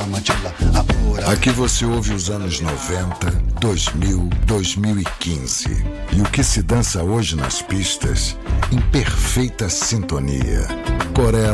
Aqui você ouve os anos 90, 2000, 2015 e o que se dança hoje nas pistas em perfeita sintonia. Coreia